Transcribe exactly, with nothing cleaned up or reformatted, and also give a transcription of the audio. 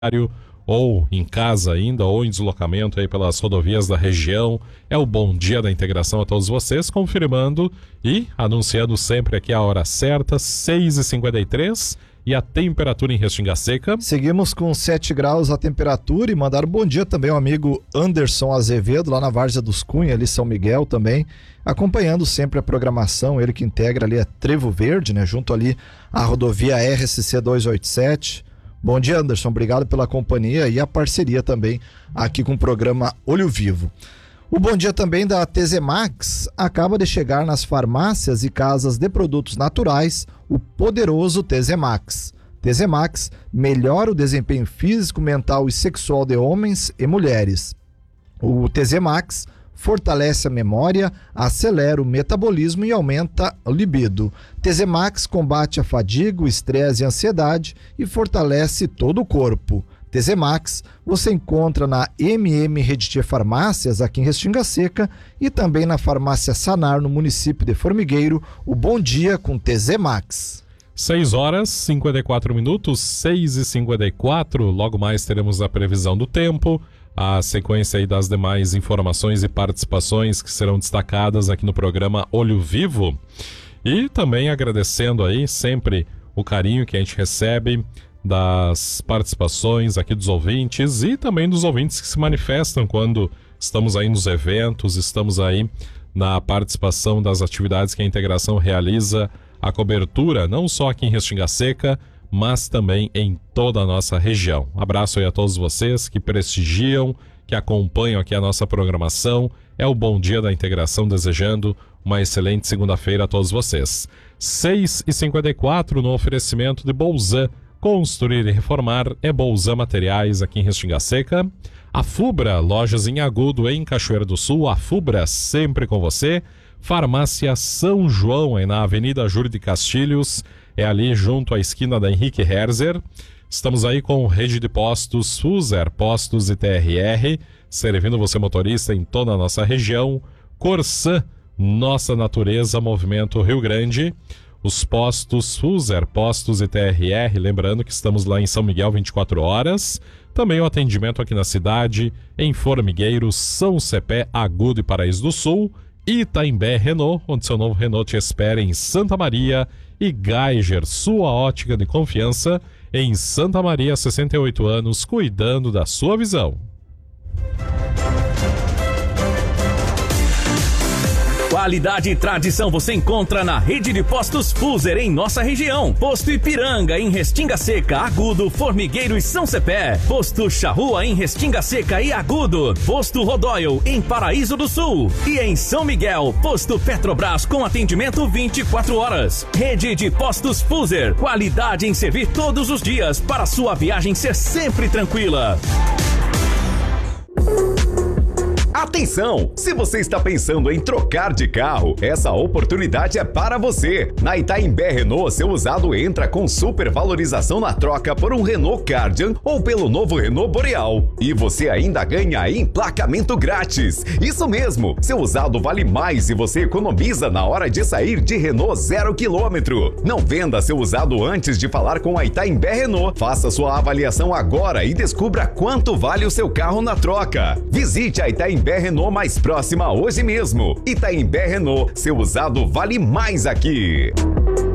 ou em casa ainda, ou em deslocamento aí pelas rodovias da região. É o Bom Dia da Integração a todos vocês, confirmando e anunciando sempre aqui a hora certa, seis e cinquenta e três, e a temperatura em Restinga Seca. Seguimos com sete graus a temperatura e mandar um bom dia também ao amigo Anderson Azevedo, lá na Várzea dos Cunha, ali São Miguel também, acompanhando sempre a programação, ele que integra ali a Trevo Verde, né, junto ali à rodovia R S C duzentos e oitenta e sete. Bom dia, Anderson, obrigado pela companhia e a parceria também aqui com o programa Olho Vivo. O bom dia também da Tesemax acaba de chegar nas farmácias e casas de produtos naturais, o poderoso Tesemax. Tesemax melhora o desempenho físico, mental e sexual de homens e mulheres. O Tesemax fortalece a memória, acelera o metabolismo e aumenta o libido. Tesemax combate a fadiga, o estresse e a ansiedade e fortalece todo o corpo. Tesemax você encontra na M M Reditier Farmácias, aqui em Restinga Seca, e também na Farmácia Sanar, no município de Formigueiro. O Bom Dia com Tesemax. seis horas e cinquenta e quatro minutos, seis e cinquenta e quatro. Logo mais teremos a previsão do tempo, a sequência aí das demais informações e participações que serão destacadas aqui no programa Olho Vivo. E também agradecendo aí sempre o carinho que a gente recebe das participações aqui dos ouvintes e também dos ouvintes que se manifestam quando estamos aí nos eventos, estamos aí na participação das atividades que a integração realiza, a cobertura não só aqui em Restinga Seca, mas também em toda a nossa região. Um abraço aí a todos vocês que prestigiam, que acompanham aqui a nossa programação. É o Bom Dia da Integração, desejando uma excelente segunda-feira a todos vocês. seis e cinquenta e quatro no oferecimento de Bolzan. Construir e reformar é Bolzan Materiais aqui em Restinga Seca. A Fubra, lojas em Agudo em Cachoeira do Sul. A Fubra sempre com você. Farmácia São João, é na Avenida Júlio de Castilhos, é ali junto à esquina da Henrique Herzer. Estamos aí com rede de postos Fuser, postos e T R R, servindo você motorista em toda a nossa região. Corsan, Nossa Natureza, Movimento Rio Grande. Os postos Fuser, postos e T R R, lembrando que estamos lá em São Miguel vinte e quatro horas. Também o atendimento aqui na cidade, em Formigueiro, São Cepé, Agudo e Paraíso do Sul. Itaimbé Renault, onde seu novo Renault te espera em Santa Maria. E Geiger, sua ótica de confiança, em Santa Maria, sessenta e oito anos, cuidando da sua visão. Qualidade e tradição você encontra na rede de postos Fuser em nossa região. Posto Ipiranga em Restinga Seca, Agudo, Formigueiro e São Cepé. Posto Charrua em Restinga Seca e Agudo. Posto Rodóio em Paraíso do Sul. E em São Miguel, Posto Petrobras com atendimento vinte e quatro horas. Rede de postos Fuser. Qualidade em servir todos os dias para sua viagem ser sempre tranquila. Atenção! Se você está pensando em trocar de carro, essa oportunidade é para você. Na Itaimbé Renault, seu usado entra com super valorização na troca por um Renault Cardian ou pelo novo Renault Boreal. E você ainda ganha emplacamento grátis. Isso mesmo, seu usado vale mais e você economiza na hora de sair de Renault zero quilômetro. Não venda seu usado antes de falar com a Itaimbé Renault. Faça sua avaliação agora e descubra quanto vale o seu carro na troca. Visite a Itaimbé Renault mais próxima hoje mesmo. Itaimbé Renault, seu usado vale mais aqui.